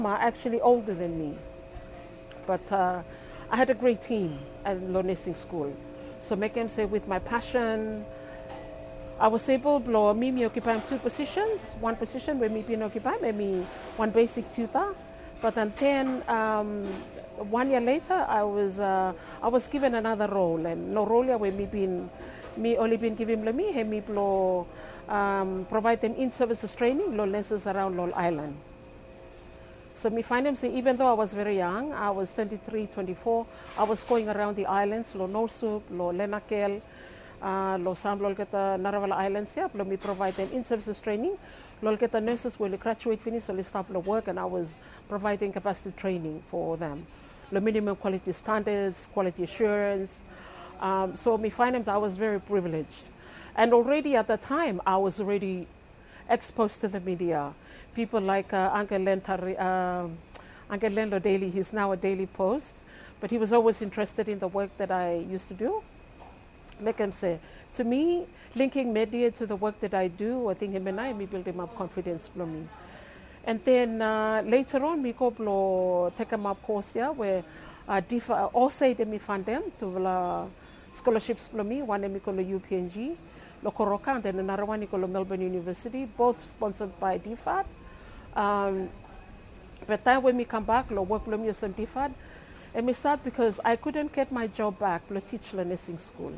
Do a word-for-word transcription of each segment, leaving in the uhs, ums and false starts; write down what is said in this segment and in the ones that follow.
are actually older than me, but uh, I had a great team at Law Nursing School. So make them say with my passion, I was able to me me occupy two positions. One position where me being occupied, maybe one basic tutor, but then um, one year later, I was uh, I was given another role, and no role where me been me only been given me he me blow um, provide them in services training law lessons around Long Island. So me find them say even though I was very young, I was twenty-three, twenty-four, I was going around the islands, lo Norsup, lo Lenakel, uh, lo Sam Lolketa Naravala Islands, yeah, lo me provide them in services training. Lolketa nurses will graduate finish, so they start the work, and I was providing capacity training for them. The minimum quality standards, quality assurance. Um, so me find them I was very privileged. And already at the time, I was already exposed to the media. People like uh, Uncle Len, uh, Uncle Len Daily, he's now a Daily Post, but he was always interested in the work that I used to do. Make him say, to me, linking media to the work that I do, I think him and I, me build him up confidence for me. And then uh, later on, we go to take them up course, yeah, where uh, differ, also they me fund them to uh, scholarships for me, one me call U P N G, lo Koroka, and then another one called Melbourne University, both sponsored by D F A D. Um, but then when we come back, lo work for me some D F A D, and we start because I couldn't get my job back, lo teach la nursing school.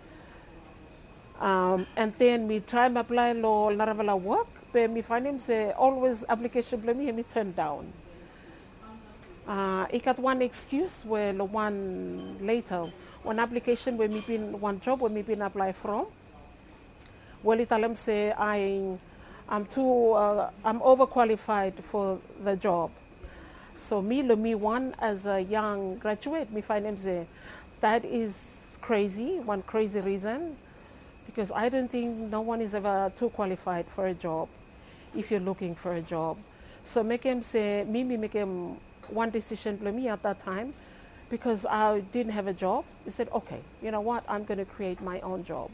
Um, and then me try to apply lo Naravala work, but me find him say always application for me and me turn down. Uh, I got one excuse where the one later, one application where me been one job where me been apply from. Well, it tell them say I, I'm too, uh, I'm overqualified for the job. So me, lo me one as a young graduate, me find them say that is crazy, one crazy reason, because I don't think no one is ever too qualified for a job if you're looking for a job. So make him say, me, me make him one decision for me at that time, because I didn't have a job. He said, okay, you know what, I'm going to create my own job.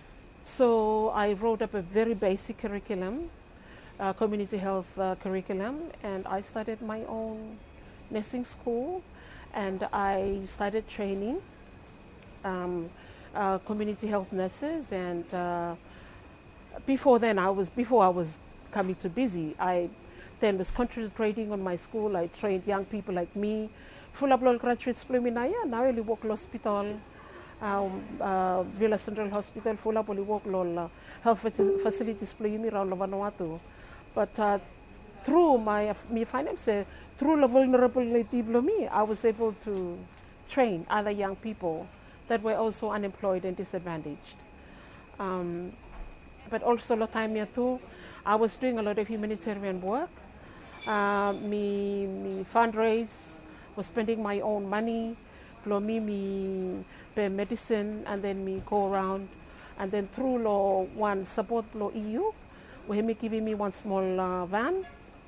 So I wrote up a very basic curriculum, uh, community health uh, curriculum, and I started my own nursing school, and I started training um, uh, community health nurses. And uh, before then, I was before I was coming to Busy, I then was concentrating on my school. I trained young people like me, full of graduates, Pluminaya. Now I work in hospital. Um, uh, Villa Central Hospital, full of work in health facilities around Vanuatu. But uh, through my me finance, through the vulnerability of me, I was able to train other young people that were also unemployed and disadvantaged. Um, but also the time here too, I was doing a lot of humanitarian work. Uh, me, me fundraise, was spending my own money, plus me, me pay medicine, and then me go around, and then through law one support law E U, where me giving me one small uh, van.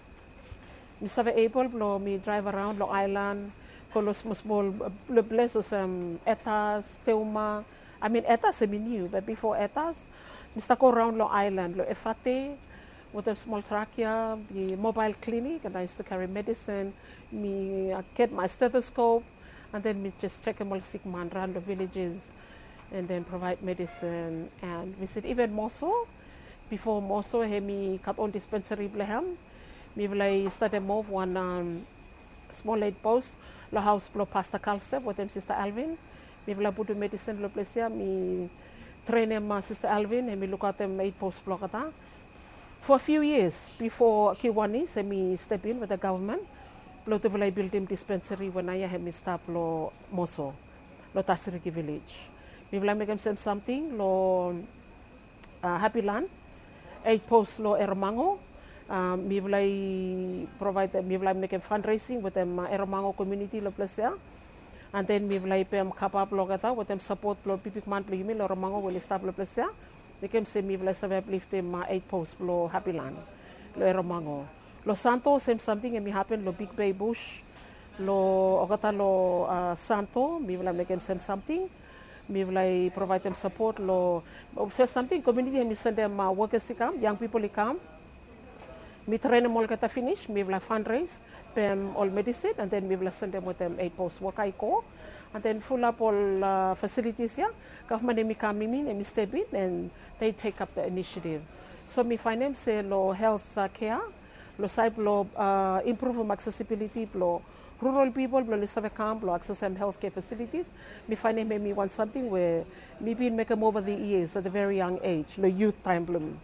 Me have able law me drive around Long Island, call small small places um Etas, Teuma. I mean Etas I mean new, but before Etas, me go around Long Island, lo Efate, with a small trachea, the mobile clinic, and I used to carry medicine. Me I get my stethoscope, and then we just check them all sick man around the villages, and then provide medicine and visit even Moso. Before Moso, he me cut on dispensary blehem. Me will start a move one um, small aid post, the house blow pasta calce with them Sister Alvin. Me will put the medicine lo place here. Me train them Sister Alvin, and me look at them aid post block at for a few years before Kiwani, so me step in with the government. Lo te vilai build him dispensary when I have me stop lo Moso, lo Tasiriki village. Me vilai make him send something lo uh, Happy Land, eight post lo Eramango. Um, me vilai provide them, me vilai make him fundraising with them uh, Eramango community lo place there. And then me vilai pay him kapap lo gata with them support lo pipik man pli me lo Eramango will stop lo place there. Make him say me vilai survive lift them uh, eight post lo Happy Land, lo Eramango. Lo Santo, same something, and me happen, lo Big Bay Bush, lo Ogata lo uh, Santo, me will make them same something, me will provide them support, lo first something, community, and me send them uh, workers to come, young people to come, Me train them all get finish, me will fundraise them all medicine, and then we will send them with them eight post work I call. And then full up all uh, facilities here. Government me come in and me step in and they take up the initiative. So me find them say lo health uh, care, lo side lo uh, improve accessibility, lo rural people, lo listave camp, lo access them healthcare facilities. Me find them me want something where me been make them over the years at a very young age, lo youth time bloom.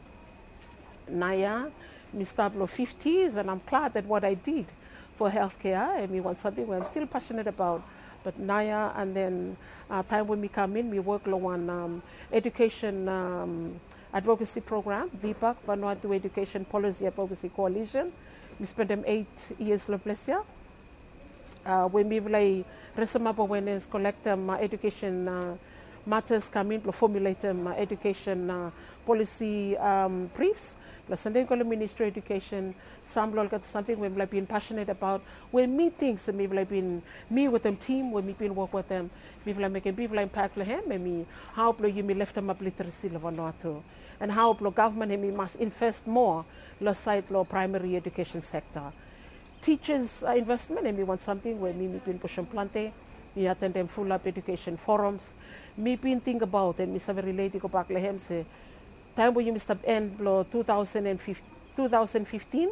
Naya, me start lo fifties and I'm glad that what I did for healthcare and me want something where I'm still passionate about. But Naya, and then uh, time when we come in, we work on um, education um, advocacy program, V PAC, Vanuatu Education Policy Advocacy Coalition. We spent them eight years in Plesia. Uh, when we like raise up awareness, collect them uh, education uh, matters, come in, formulate them uh, education uh, policy um, briefs. Plus, Sunday Ministry of Education, some got something we've like been passionate about. We meet things and we've like been me with them team, when we've been work with them, we've like making people impact like him, and me how you me left them up literacy Vanuatu, and how government and me must invest more la side law primary education sector. Teachers uh, investment and we want something where me me been pushing plante, we attend them full up education forums. Me been think about and me have related go back like him say. Time when you must have end two thousand fifteen,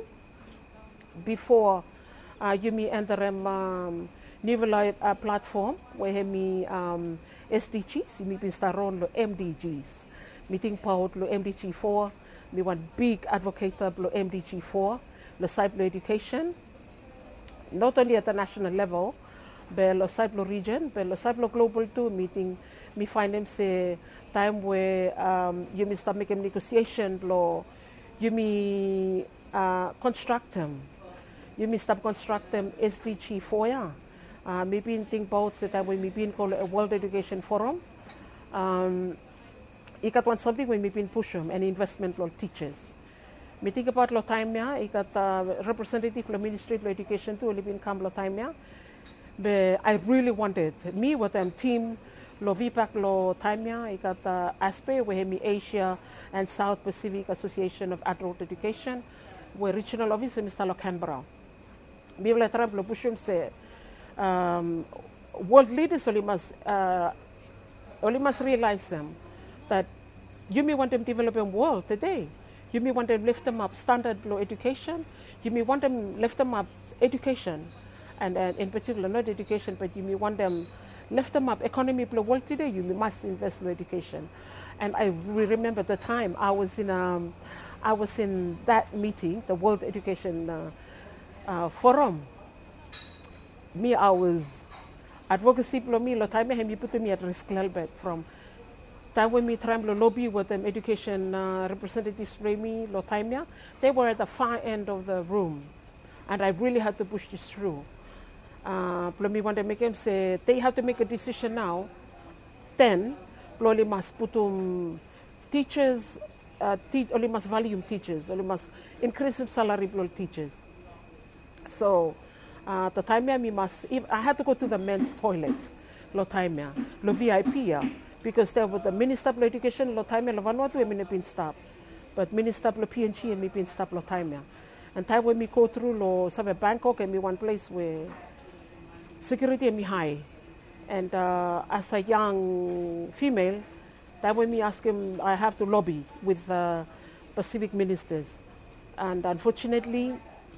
before uh, you me enter um, new uh, platform where me um, S D Gs, you me been start on lo M D Gs. Me think about lo M D G four, me want big advocate of lo M D G four, lo cyber education, not only at the national level, but lo cyber region, but lo cyber global too. Meeting me find them say. Time where um, you may start making negotiation law, you may uh, construct them, you may start construct them S D G four, yeah. Uh, maybe think about the time when maybe call a World Education Forum. Um, you got one something when maybe push them and investment law teachers. Me think about lo time yeah, you got uh, representative law Ministry of Education too, living come lo time yeah. But I really wanted me with them team. Lo V PAC lo Taimia, I got the aspect where me Asia and South Pacific Association of Adult Education, where regional officer Mister Lo Canberra. Me will Trump lo pushum say, um, world leaders only must uh, only must realize them that you may want them developing world today. You may want them lift them up standard law education. You may want them lift them up education, and uh, in particular not education, but you may want them. Lift them up, economy of the world today, you must invest in education. And I remember the time I was in um, I was in that meeting, the World Education uh, uh, Forum. Me, I was advocacy for me, lo time he put me at risk a little bit from time when me trying to lobby with them education uh, representatives for me, lo time they were at the far end of the room. And I really had to push this through. Uh, me want to make them say they have to make a decision now. Then, only must put um, teachers, uh, te only must value teachers, only must increase the salary for teachers. So, uh, the time I must, if, I had to go to the men's toilet, lo time ya, lo V I P ya, because there was the Minister of Education, lo time ya, lo Vanuatu, and me been stopped, but Minister of P N G and me been stopped lo time ya. And time when me go through lo sabe Bangkok and me one place where security me high, and uh, as a young female, that when me ask him, I have to lobby with the Pacific ministers, and unfortunately,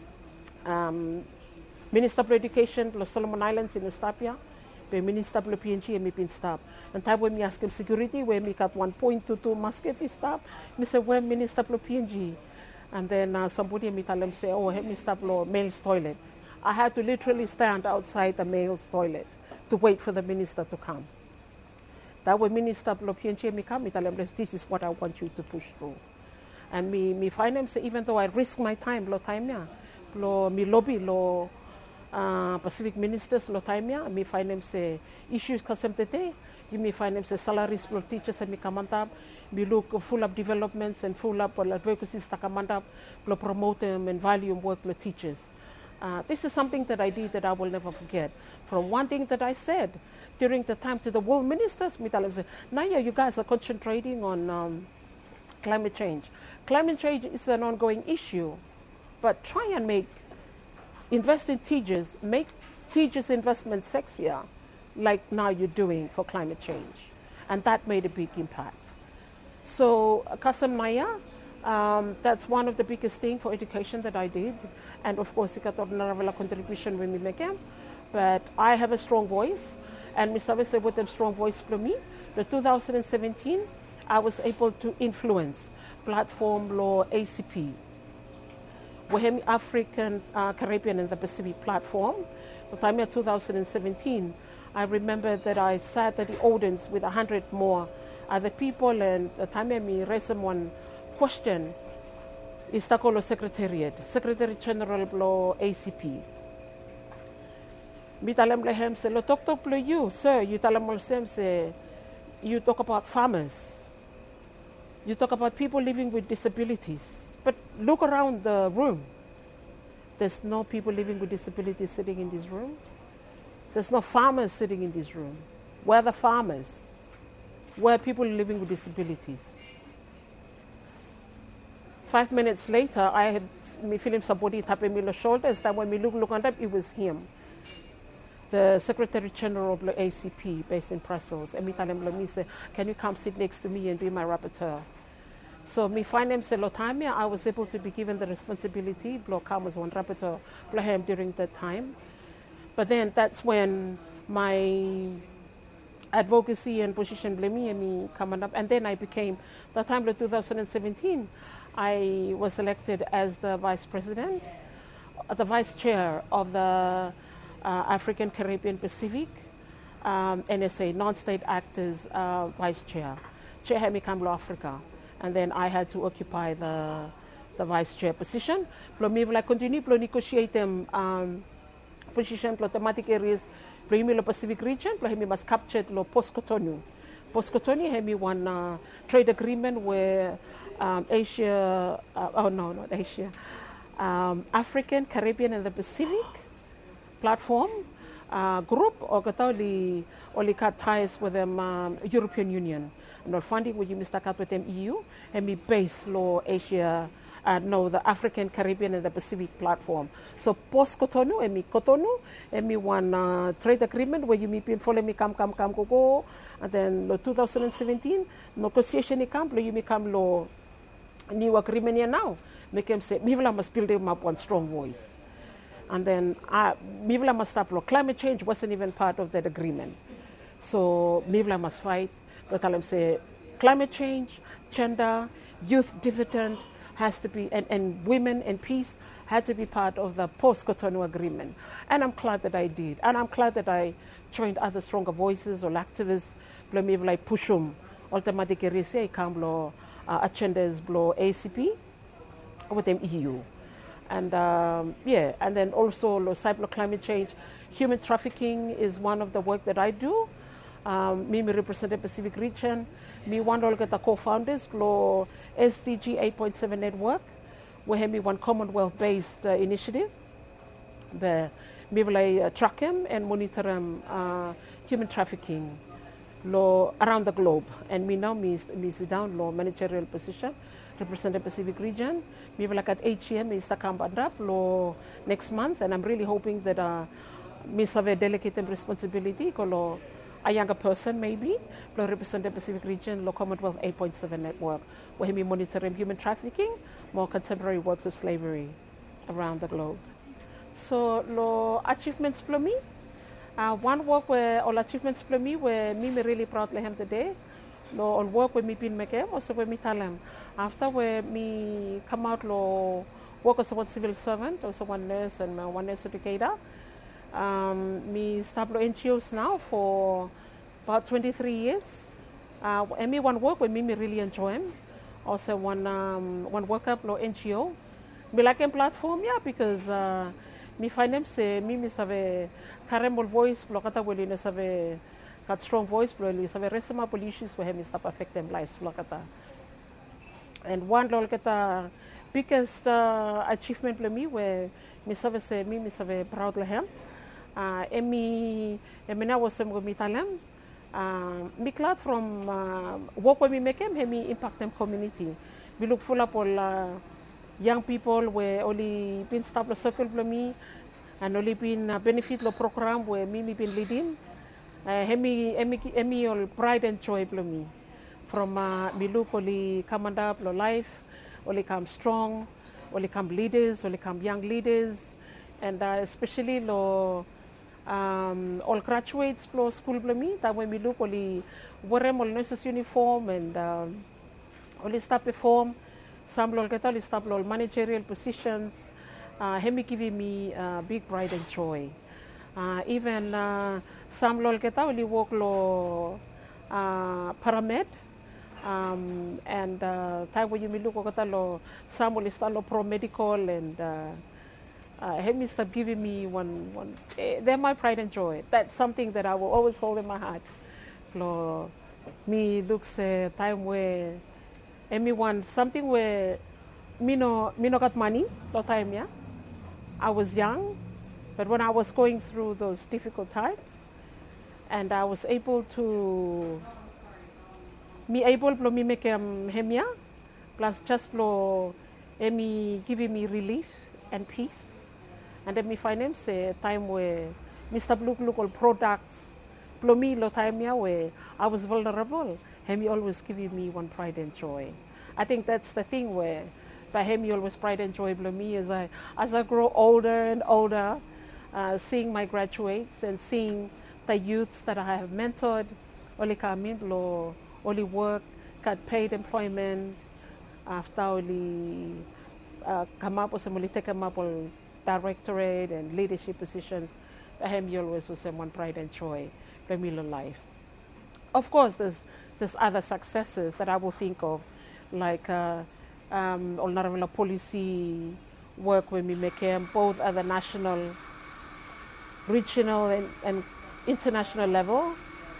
um, Minister of Education, Los Solomon Islands in Estapia, the Minister of P N G, and me been stopped. And that when me ask him security, where me got one point two two musket is stopped, me say, where Minister of P N G, and then uh, somebody me tell them say, oh, help me stop lo male's toilet. I had to literally stand outside the male's toilet to wait for the minister to come. That way, Minister of P N G me come, me tell them, this is what I want you to push through. And me, me find them say, even though I risk my time, lo time ya, lo me lobby lo uh, Pacific ministers, lo time ya, me find them say issues kasem today. You may find them say salaries for teachers and me kamantap. Me look full up developments and full up advocacy stakamantap, lo promote them and value work lo teachers. Uh, this is something that I did that I will never forget. From one thing that I said during the time to the world ministers, me tell them say, Naya, you guys are concentrating on um, climate change. Climate change is an ongoing issue. but try and make, invest in teachers, make teachers' investment sexier, like now you're doing for climate change. And that made a big impact. So, Kasan Maya, um, that's one of the biggest things for education that I did. And of course, I got a contribution when we make them. But I have a strong voice, and Mister Vese with a strong voice for me. In two thousand seventeen, I was able to influence Platform Law A C P, Wahemi African, uh, Caribbean and the Pacific Platform. The time of two thousand seventeen, I remember that I sat at the audience with a hundred more other people, and the time I raised one question is the Secretariat, Secretary General Law A C P. Mitalam lehem se lo talk to you, sir. You talam se you talk about farmers. You talk about people living with disabilities. But look around the room. There's no people living with disabilities sitting in this room. There's no farmers sitting in this room. Where are the farmers? Where are people living with disabilities? Five minutes later, I had me feeling somebody tapping me on the shoulders. That when we look, look up, it was him, the Secretary General of the A C P based in Brussels. And me tell him, me say, can you come sit next to me and be my rapporteur? So me find him say, Lotamia, I was able to be given the responsibility. Block was one rapporteur him during that time. But then that's when my advocacy and position blame me coming up. And then I became, that time of two thousand seventeen, I was elected as the vice president, the vice chair of the uh, African Caribbean Pacific um, N S A, non-state actors uh, vice chair. Chair had me come to Africa. And then I had to occupy the the vice chair position. Plo mi vla continue plo negotiate um position plo thematic areas plo mi lo Pacific region plo mi must capture lo post Cotonou. Post Cotonou had me one uh, trade agreement where um, Asia uh, oh no not Asia um, African, Caribbean and the Pacific platform uh, group or katali only cut ties with them um, European Union. Not funding with you, Mister Kat with them E U, and me base law Asia, uh, no, the African, Caribbean, and the Pacific platform. So post Cotonou, and me Cotonou, and me one uh, trade agreement where you me people follow me come, come, come, go, go, and then lo two thousand seventeen negotiation come, lo you me come lo new agreement here now. Make them say, Mivla must build them up one strong voice, and then uh, Mivla must stop lo climate change wasn't even part of that agreement, so Mivla must fight. But tell them say climate change, gender, youth dividend has to be, and, and women and peace had to be part of the post-Cotonou agreement. And I'm glad that I did. And I'm glad that I joined other stronger voices or activists, maybe like Pushum, automatically say, Kamblo, agendas, blow A C P with them E U. And um, yeah, and then also cyber climate change, human trafficking is one of the work that I do. Um, me, me represent the Pacific region. Me one of the co-founders for S D G eight point seven network. We have me one Commonwealth-based uh, initiative. The me will uh, track him and monitor him, uh, human trafficking law around the globe. And me now me, me sit down law managerial position, represent the Pacific region. Me will like at H M is the Kambandap law next month, and I'm really hoping that uh, me have a delicate responsibility law. A younger person maybe, will represent the Pacific region, Law Commonwealth eight point seven network, where we monitor human trafficking, more contemporary works of slavery around the globe. So, law achievements for me, uh, one work where all achievements for me, where me me really proud of him today, law all work with me pin make also with me tell him, after where me come out law work as one civil servant, also one nurse and one nurse educator. Um, me stable N G Os now for about twenty-three years. Uh, and me one work with me, me really enjoy him. Also one um, one work up law N G O. Me like a platform, yeah, because uh, me find them say me me have a caremol voice, blokata weli ne have got strong voice, blokata have resema issues where me stop affect them lives, blokata. And one blokata biggest uh, achievement for me where me have say me me have proud of him. Uh, emi emi na wasem go mitalem uh, me glad from uh, work when we make him me impact them community we look full up all uh, young people were only been stable circle for me and only been uh, benefit lo program where me me been leading. Uh, hemi hemi hemi all pride and joy for me. From uh, me look only come and up lo life, only come strong, only come leaders, only come young leaders, and uh, especially lo um, all graduates lo school for me. That when we look only wear all nurses uniform and um, only start perform. Some lol get only start lol managerial positions. Uh, hemi giving me uh, big pride and joy. Uh, even uh, some lol get only work lo uh, paramed. Um, and uh, time when you look at lo some will start lo pro medical and uh, uh, hemi start giving me one one. Eh, they're my pride and joy. That's something that I will always hold in my heart. Lo me looks a time where Emi want something where me no me no got money that time, yeah. I was young, but when I was going through those difficult times, and I was able to me able to me make um hemia, plus just blow Emi giving me relief and peace, and then me find him say time where Mister Blue local products, blow me lo time yeah where I was vulnerable. Hemi always giving me one pride and joy. I think that's the thing where by Hemi always pride and joy blow me as I as I grow older and older, uh, seeing my graduates and seeing the youths that I have mentored, only come in blow, only work, got paid employment, after only uh, come up with some only take them up on directorate and leadership positions. By Hemi always was one pride and joy blow me life. Of course, there's there's other successes that I will think of, like uh, um, Olnaravela policy work when we make um, both at the national, regional, and, and international level.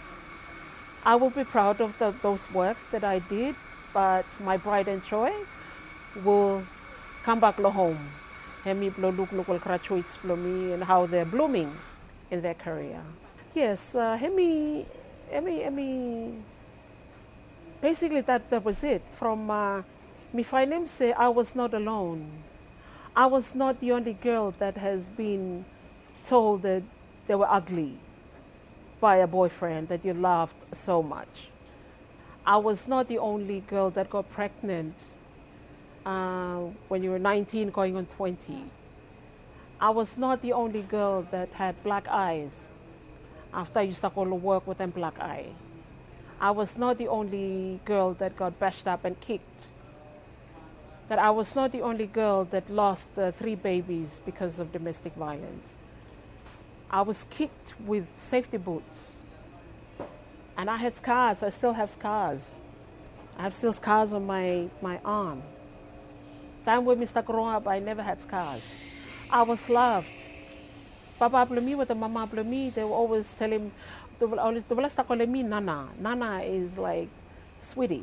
I will be proud of the, those work that I did, but my pride and joy will come back to home. Hemi blow look local graduates blow me and how they're blooming in their career. Yes, uh, Hemi, Hemi, Hemi. Basically, that, that was it. From uh, me find him say I was not alone. I was not the only girl that has been told that they were ugly by a boyfriend that you loved so much. I was not the only girl that got pregnant uh, when you were nineteen going on twenty. I was not the only girl that had black eyes after I used to go to work with them black eye. I was not the only girl that got bashed up and kicked. That I was not the only girl that lost uh, three babies because of domestic violence. I was kicked with safety boots. And I had scars. I still have scars. I have still scars on my, my arm. Time when Mister growing up, I never had scars. I was loved. Papa blew me with the mama blew me. They were always telling they will always they will start calling me Nana. Nana is like sweetie.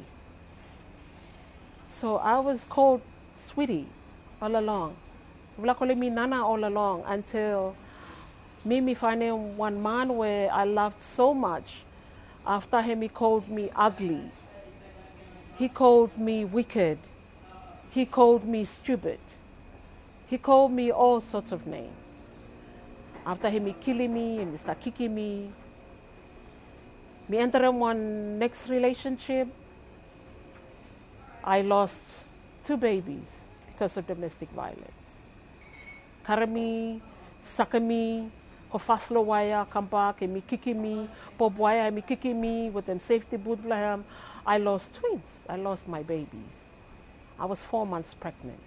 So I was called sweetie all along. They were calling me Nana all along until me me finding one man where I loved so much. After him he called me ugly. He called me wicked. He called me stupid. He called me all sorts of names. After him he killing me and he start kicking me. Me entering one next relationship, I lost two babies because of domestic violence. Karami, sakami, hofaslo waya, come back and me kicking me, bob waya me kicking me with them safety boot blaham. I lost twins. I lost my babies. I was four months pregnant.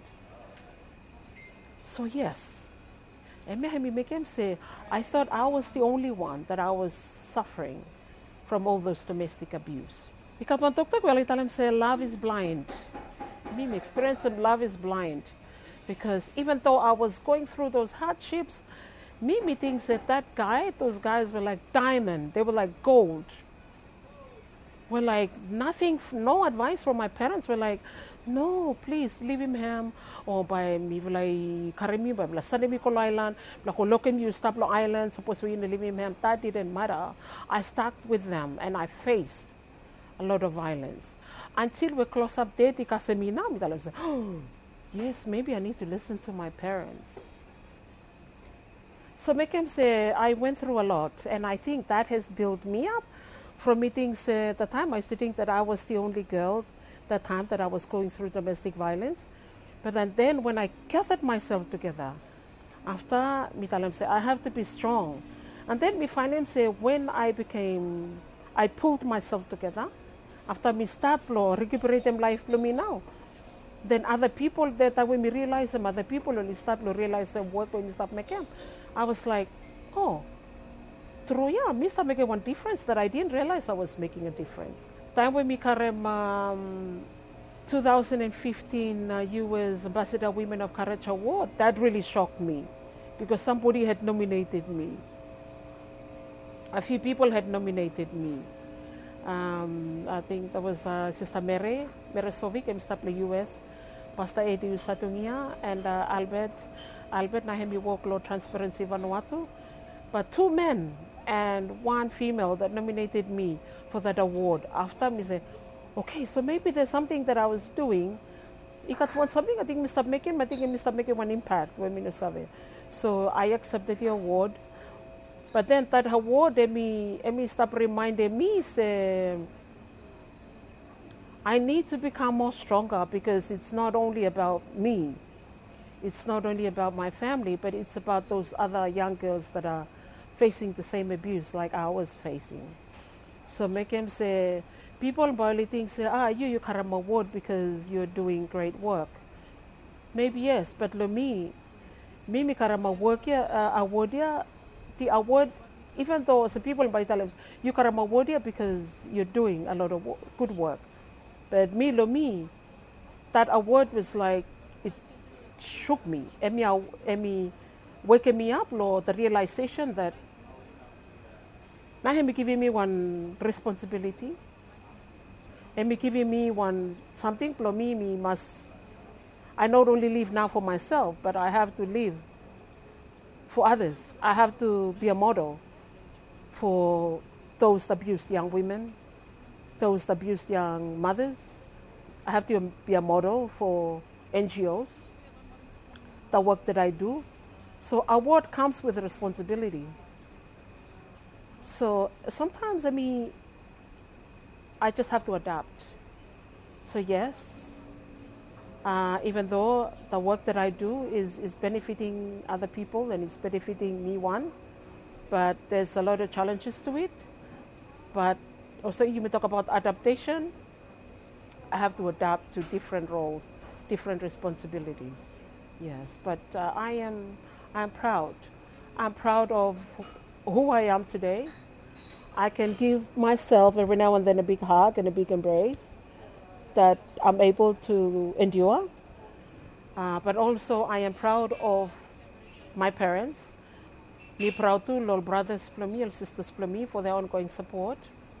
So yes, and me make him say, I thought I was the only one that I was suffering from all those domestic abuse. Because when Doctor Gweli tell him say love is blind. Me, my experience of love is blind. Because even though I was going through those hardships, me, me thinks that that guy, those guys were like diamond. They were like gold. Were like nothing, no advice from my parents. Were like, no, please leave him here. Or by me, like Karimi, by Sanimiko Island, like Loken, you stop Island, supposed to leave him here. That didn't matter. I stuck with them and I faced a lot of violence. Until we close up there, the Casemina, oh, yes, maybe I need to listen to my parents. So make him say, I went through a lot, and I think that has built me up. From meetings uh, at the time, I used to think that I was the only girl the time that I was going through domestic violence. But then, then when I gathered myself together, after me tell him say, I have to be strong. And then me find him say, when I became, I pulled myself together, after me start blow, recuperate them life blow me now. Then other people that I when me realize them, other people only start to realize them work when me start making. I was like, oh, true, yeah, me start making one difference that I didn't realize I was making a difference. Time when me karem um, two thousand fifteen uh, U S Ambassador Women of Courage Award, that really shocked me because somebody had nominated me. A few people had nominated me. Um, I think that was uh, Sister Mary, Mary Sovic, and Mister U S, Pastor Eddie Satungia, and uh, Albert, Albert Nahemi Walk Law Transparency Vanuatu. But two men and one female that nominated me for that award. After me say, okay, so maybe there's something that I was doing. It got one something I think Mister making, I think Mister making one impact when me survey. So I accepted the award. But then that award, me, me stop reminding me, say, I need to become more stronger because it's not only about me. It's not only about my family, but it's about those other young girls that are facing the same abuse like I was facing. So make him say, people probably think, say, ah, you, you got an award because you're doing great work. Maybe yes, but lo me, me, me got an award here, uh, award here, the award, even though some people by tell us, you got an award here because you're doing a lot of wo- good work. But me, lo me, that award was like, it shook me. And me, and me waking me up, Lord, the realization that now him giving me one responsibility. And me giving me one something, for me, me must, I not only live now for myself, but I have to live for others. I have to be a model for those abused young women, those abused young mothers. I have to be a model for N G Os, the work that I do. So award comes with responsibility. So sometimes, I mean, I just have to adapt. So yes, uh, even though the work that I do is, is benefiting other people and it's benefiting me one, but there's a lot of challenges to it. But also you may talk about adaptation. I have to adapt to different roles, different responsibilities. Yes, but uh, I am I'm proud. I'm proud of who I am today. I can give myself every now and then a big hug and a big embrace that I'm able to endure. Uh, but also I am proud of my parents. Me proud too, lol brothers for me, lol sisters for me for their ongoing support.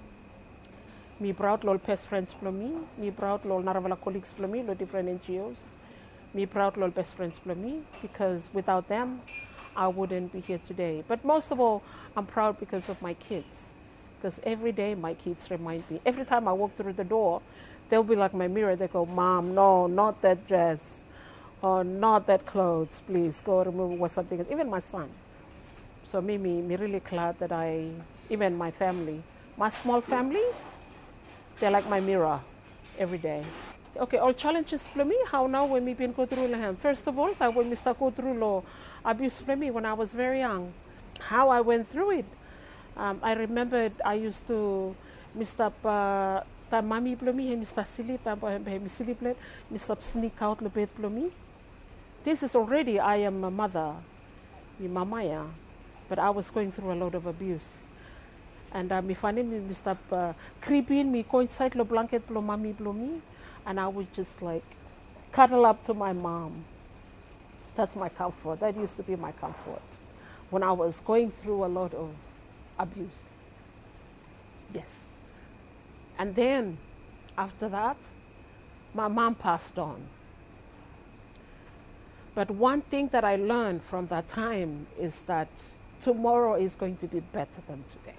Me proud lol best friends for me. Me proud lol Naravala colleagues for me, lol different N G Os. Me proud lol best friends for me because without them, I wouldn't be here today. But most of all, I'm proud because of my kids. Because every day my kids remind me. Every time I walk through the door, they'll be like my mirror. They go, Mom, no, not that dress. Or not that clothes, please. Go remove or something. Even my son. So me, me, me really glad that I, even my family, my small family, they're like my mirror every day. Okay, all challenges for me, how now when me been go through them. First of all, that when me start go through law abuse for me when I was very young. How I went through it. Um, I remembered I used to Mister Uh, ta mami plomi, Mister Silly, ta mi silly plate, Mister Sneak out the bed plomi. This is already I am a mother, mi mamaya, but I was going through a lot of abuse. And uh, mi fani mi Mister Uh, creeping me go inside the blanket plo mami plomi, and I would just like cuddle up to my mom. That's my comfort. That used to be my comfort when I was going through a lot of abuse. Yes. And then after that, my mom passed on. But one thing that I learned from that time is that tomorrow is going to be better than today.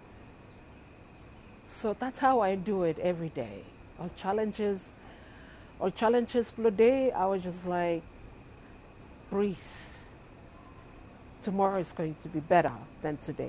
So that's how I do it every day. Our challenges, All challenges for the day, I was just like, breathe. Tomorrow is going to be better than today.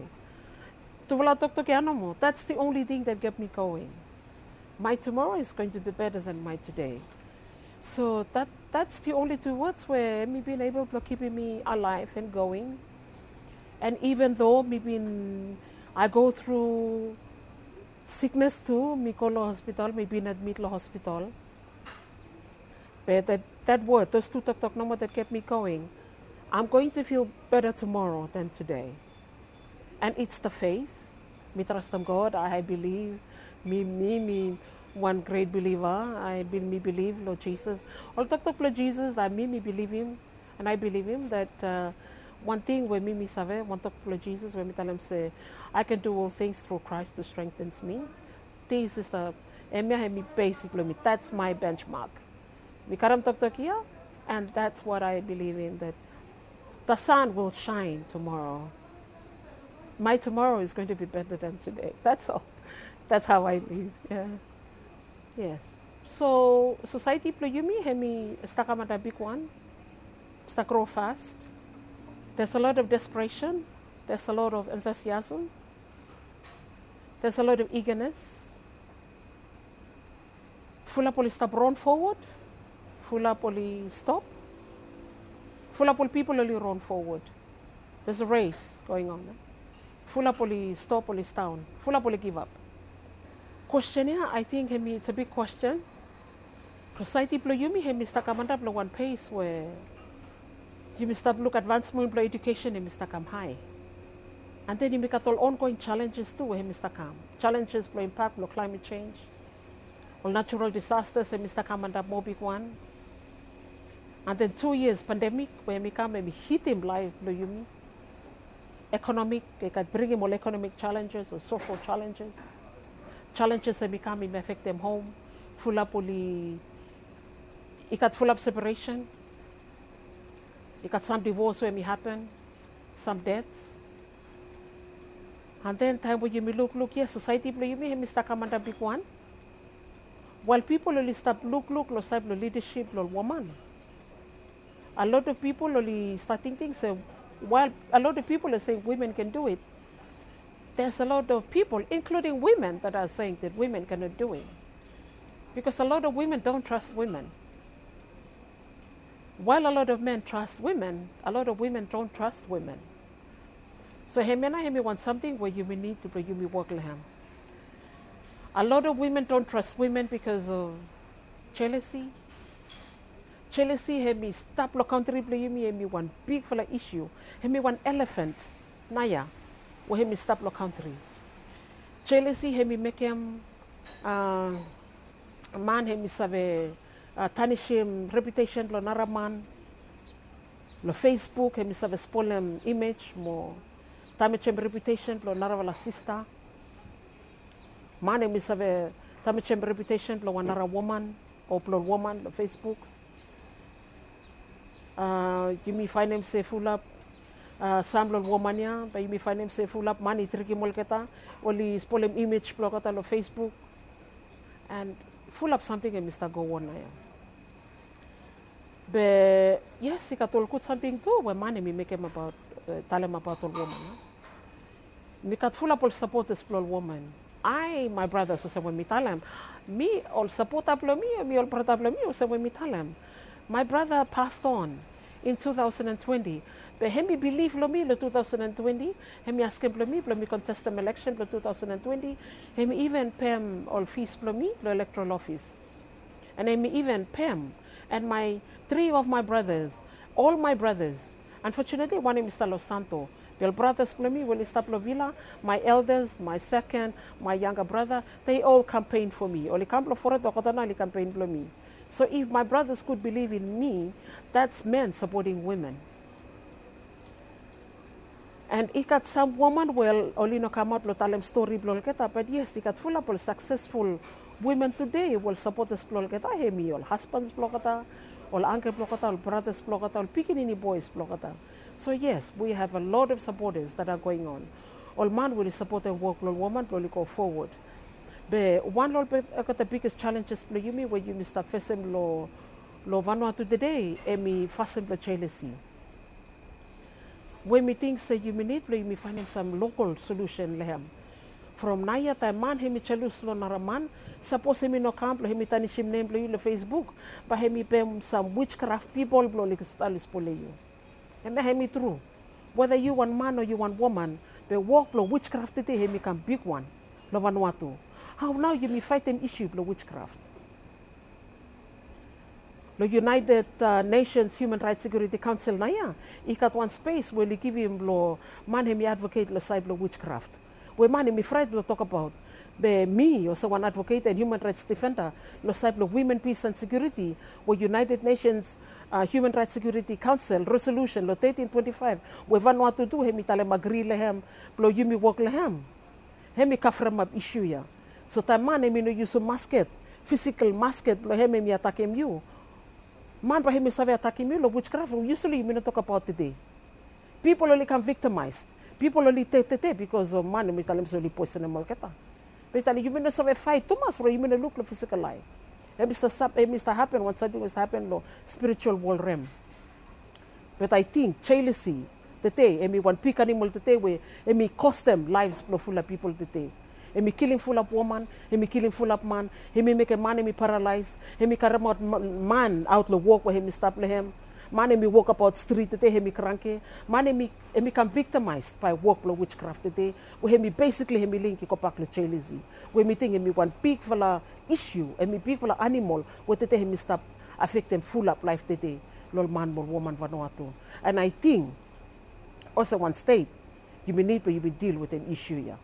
That's the only thing that kept me going. My tomorrow is going to be better than my today. So that that's the only two words where me being able to keep me alive and going. And even though me being, I go through sickness too, me go to hospital, me being admitted to hospital. But that, that word, those two talk talk number that kept me going. I'm going to feel better tomorrow than today. And it's the faith. Me trust in God. I believe. Me, me, me, one great believer. I be, me believe Lord Jesus. All talk talk Lord Jesus, that me, me believe Him. And I believe Him that uh, one thing where me, me save, one talk Lord Jesus, where me tell Him say, I can do all things through Christ who strengthens me. This is the, and me, basically, me, that's my benchmark. Me karam talk talk here, and that's what I believe in, that the sun will shine tomorrow. My tomorrow is going to be better than today. That's all. That's how I live. Yeah. Yes. So society playumi hemi stakamata big one. Sta grow fast. There's a lot of desperation. There's a lot of enthusiasm. There's a lot of eagerness. Fula poli stop run forward. Fula poli stop. Fula poli people only run forward. There's a race going on. Eh? Fula poli stop, poli down. Fula poli give up. Question here, I think hemi, it's a big question. Society plo yumi hemi stakamanda plo one pace where you start look advancement plo education hemi stakam high. And then you make all ongoing challenges too hemi stakam. Challenges plo impact plo climate change. All natural disasters hemi stakamanda more big one. And then two years pandemic where hemi come hemi hit him live plo yumi. Economic, they can bring him all economic challenges or social challenges. Challenges that become him affect them home. Full up only, it got full up separation. It got some divorce when it happen, some deaths. And then time when you may look, look, yes, society play you may have Mister Commander big one. While people only start look, look, lo start leadership, lo woman. A lot of people only starting things say, while a lot of people are saying women can do it, there's a lot of people, including women, that are saying that women cannot do it. Because a lot of women don't trust women. While a lot of men trust women, a lot of women don't trust women. So Hemena Hemi wants something where you may need to you may work with him. A lot of women don't trust women because of jealousy. Jealousy Hemi stop lo country play you me one big fella issue. Hemi one elephant, Naya. Where him stop lo country. Jealousy him make him uh, man him save uh, tarnish him reputation lo naraman lo Facebook him save spoil him image mo damage him reputation lo naravala sister man him save damage him reputation lo nara woman or lo woman lo Facebook uh, you may find him say full up Uh, samlol woman ya, ba yumi find say full up money tricky mol keta, only spolem image plo kata lo Facebook, and full up something and Mister Go on na ya. But yes, he got all good something too. When money me make him about uh, tell him about all woman. Me got full up all support this plo woman. I my brother so say when me tell him, me all support up me, me all part up me. So when me tell him, my brother passed on in two thousand twenty. But hemi believe lo me lo two thousand twenty, hemi ask him lo me, lo me contest the election lo two thousand twenty, hemi even pem all fees lo me, lo electoral office. And hemi even pem, and my three of my brothers, all my brothers, unfortunately one is Mister Los Santo, the brothers lo me, will stop lo villa, my elders, my second, my younger brother, they all campaigned for me. Only camp lo for it, only campaigned for me. So if my brothers could believe in me, that's men supporting women. And it got some woman, well, only no come out lo talem story blol keta, but yes, it got full of successful women today will support this blol keta, hemi, all husbands blokata, all uncle blokata, all brothers blokata, all picking boys blokata. So yes, we have a lot of supporters that are going on. All man will support and work, all woman will go forward. Be one lo got the biggest challenges plo yumi where you mister fesem lo lo Vanuatu today emi fasem lo jealousy. When me think say you need plo yumi finding some local solution lehem. From naya ta man hemi chalus lo naraman suppose hemi no camp lo hemi tani shim name plo you le Facebook but hemi pem some witchcraft people plo like stalis pole you. And hemi true. Whether you one man or you one woman, the work plo witchcraft today hemi come big one lo Vanuatu. How now you may fight an issue of witchcraft? The United uh, Nations Human Rights Security Council na ya, ikat one space where they give him lo man him advocate lo side lo witchcraft. Where man him afraid to talk about be me or someone advocate and human rights defender lo side lo women peace and security where United Nations uh, Human Rights Security Council resolution lo thirteen twenty-five where Vanuatu do him itale magri lehem lo yumi work lehem. Hemi kafram ab issue ya. So taman emi no use masket, physical masket lo hemi mi attack you. Man pa hemi save attack you lo witchcraft. Usually we not talk about today. People only come victimized. People only take take because of man mi talem so li poison mo keta. But tali you no save fight too much bro you no look lo physical life. Hemi sta sap hemi sta happen once something was happen lo spiritual world realm. But I think jealousy today emi one pick animal today we emi cost them lives lo full of people today. Hemi killing full up woman, hemi killing full up man, hemi make a man hemi paralyzed, hemi carry out man out the walk where hemi stop him, man hemi walk about street today hemi cranky, man hemi hemi come victimized by work lo witchcraft today, where hemi basically hemi link ko pak lo jealousy, where me think hemi one big fella issue, hemi big fella animal, where today hemi stop affect them full up life today, lol man or woman Vanuatu, and I think also one state you may need to you will deal with an issue here.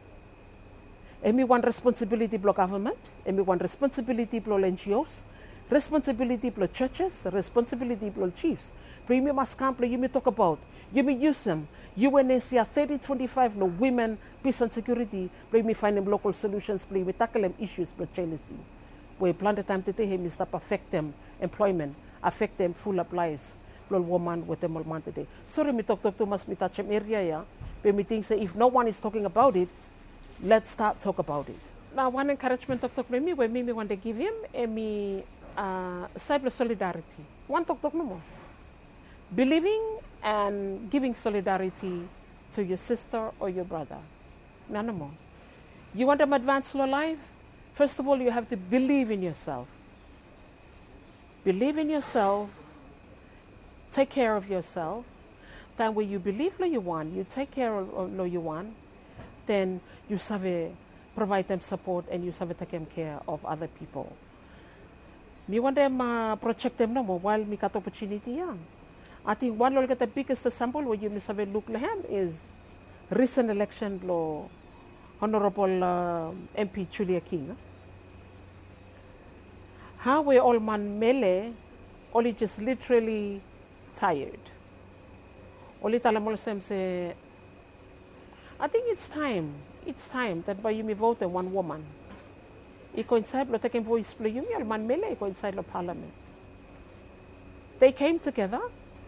Emi one responsibility block government, emi one responsibility block N G Os, responsibility block churches, responsibility block chiefs. Premium must come, you may talk about, you may use them. U N S C R thirty twenty-five, no women, peace and security, play me find them local solutions, play me tackle them issues, block jealousy. We plan the time to take him, stop affect them employment, affect them full of lives, block woman with them all month today. Sorry, me talk, talk too much, me touch them area, yeah. But me think say if no one is talking about it, let's start talk about it. Now, one encouragement talk talk me when me want to give him and me uh, cyber solidarity. One talk talk no more. Believing and giving solidarity to your sister or your brother. No, no more. You want them advance your life? First of all, you have to believe in yourself. Believe in yourself. Take care of yourself. Then when you believe what you want, you take care of what you want, then you sabe provide them support and you sabe take care of other people. Me want them uh, protect them no more while me got opportunity young. I think one of the biggest example where you sabe look lehem is recent election lo Honorable uh, M P Julia King. How we all man mele only just literally tired. Only talamol sem say I think it's time. It's time that by you may vote one woman. I coincide lo taking voice play you me man mele coincide lo parliament. They came together.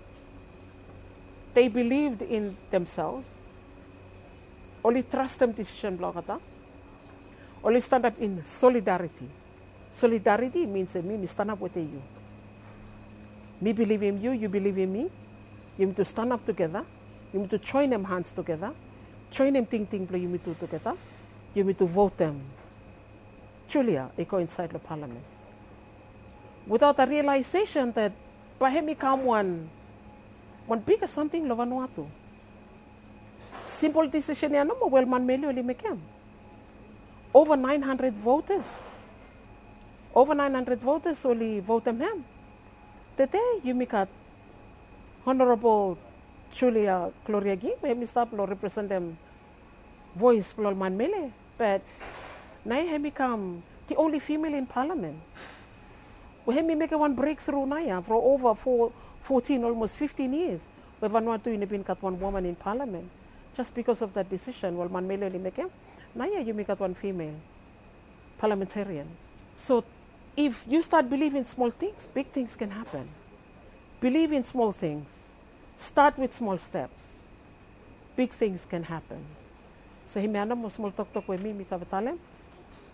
They believed in themselves. Only trust them decision blogata. Only stand up in solidarity. Solidarity means that me, me stand up with you. Me believe in you, you believe in me. You need to stand up together. You need to join them hands together. Join them ting ting play you need to together. You need to vote them. Julia, they go inside the parliament. Without a realization that by me come one one bigger something lo Vanuatu. Simple decision ya no mo well man meli oli mekem. Over nine hundred voters. Over nine hundred voters only vote them him. Today you make a Honorable Julia Gloria Gi, we have stop lo represent them voice lo man mele. But now have become the only female in parliament. We have make one breakthrough now for over four, fourteen, almost fifteen years. We have not doing been got one woman in parliament. Just because of that decision, well, man male only make him. Now you make got one female parliamentarian. So if you start believing small things, big things can happen. Believe in small things. Start with small steps. Big things can happen. So himiana mo small talk talk with me, mi sabatalem.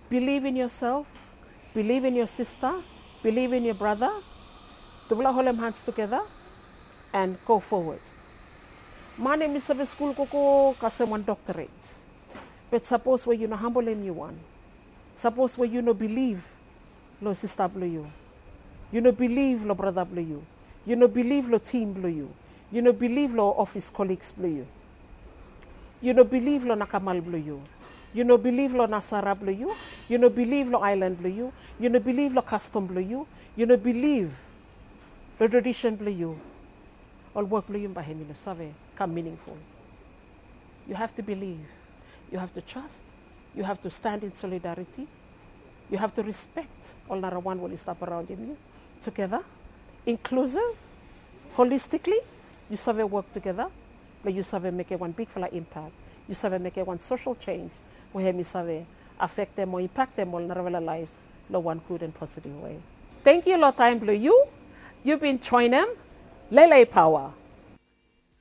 Believe in yourself. Believe in your sister. Believe in your brother. Tubla hold them hands together and go forward. Mane misabe school koko kase one doctorate. But suppose where you know humble in you one. Suppose where you know believe lo sister blue you. You know believe lo brother blue you. You know believe lo team blue you. You know believe lo office colleagues blue you. You know believe lo nakamal blue you. You know believe lo Nasara blue you. You know believe lo island blue you. You know believe lo custom blue you. You know believe lo tradition blue you. All work blue you bahemi lo save come meaningful. You have to believe. You have to trust. You have to stand in solidarity. You have to respect all Nara one will stop around you together, inclusive, holistically. You save work together, but you save make one big fella impact. You save make one social change. Where me save affect them or impact them all Nara lives in one good and positive way. Thank you, Lord Time Blue. You, you've been joining them. Lele power.